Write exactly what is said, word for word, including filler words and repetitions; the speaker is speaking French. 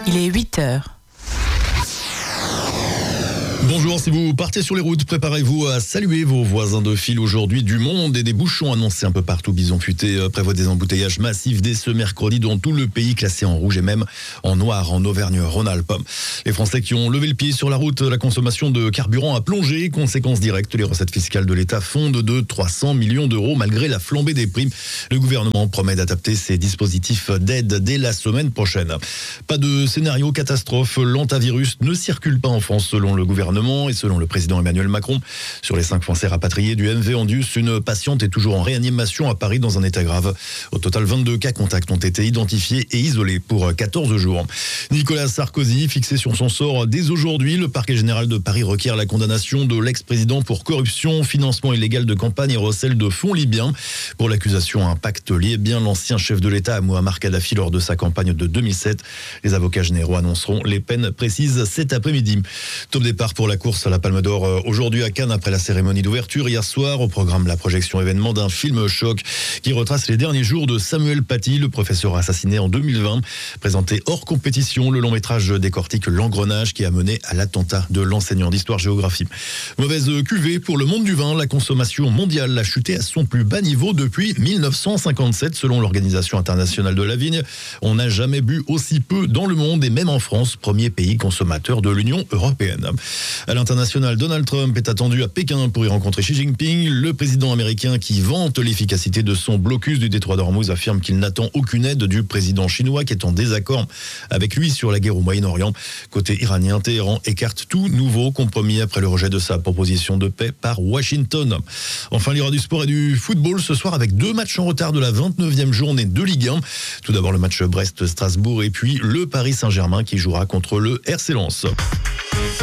Il est huit heures. Bonjour, si vous partez sur les routes, préparez-vous à saluer vos voisins de file aujourd'hui. Du monde et des bouchons annoncés un peu partout. Bison Futé prévoit des embouteillages massifs dès ce mercredi dans tout le pays, classé en rouge et même en noir en Auvergne-Rhône-Alpes. Les Français qui ont levé le pied sur la route, la consommation de carburant a plongé. Conséquence directe, les recettes fiscales de l'État fondent de trois cents millions d'euros malgré la flambée des prix. Le gouvernement promet d'adapter ses dispositifs d'aide dès la semaine prochaine. Pas de scénario catastrophe, l'antivirus ne circule pas en France selon le gouvernement. Et selon le président Emmanuel Macron, sur les cinq Français rapatriés du M V Andus, une patiente est toujours en réanimation à Paris dans un état grave. Au total, vingt-deux cas contacts ont été identifiés et isolés pour quatorze jours. Nicolas Sarkozy, fixé sur son sort dès aujourd'hui, le parquet général de Paris requiert la condamnation de l'ex-président pour corruption, financement illégal de campagne et recel de fonds libyens. Pour l'accusation, un pacte lié bien l'ancien chef de l'État, Mouammar Kadhafi, lors de sa campagne de deux mille sept. Les avocats généraux annonceront les peines précises cet après-midi. Top départ pour la course à la Palme d'Or aujourd'hui à Cannes après la cérémonie d'ouverture hier soir. Au programme, la projection événement d'un film choc qui retrace les derniers jours de Samuel Paty, le professeur assassiné en deux mille vingt. Présenté hors compétition, le long métrage décortique l'engrenage qui a mené à l'attentat de l'enseignant d'histoire-géographie. Mauvaise cuvée pour le monde du vin. La consommation mondiale a chuté à son plus bas niveau depuis mille neuf cent cinquante-sept selon l'Organisation internationale de la vigne. On n'a jamais bu aussi peu dans le monde et même en France, premier pays consommateur de l'Union européenne. À l'international, Donald Trump est attendu à Pékin pour y rencontrer Xi Jinping. Le président américain qui vante l'efficacité de son blocus du détroit d'Ormuz affirme qu'il n'attend aucune aide du président chinois qui est en désaccord avec lui sur la guerre au Moyen-Orient. Côté iranien, Téhéran écarte tout nouveau compromis après le rejet de sa proposition de paix par Washington. Enfin, il y aura du sport et du football ce soir avec deux matchs en retard de la vingt-neuvième journée de Ligue un. Tout d'abord le match Brest-Strasbourg et puis le Paris Saint-Germain qui jouera contre le R C Lens.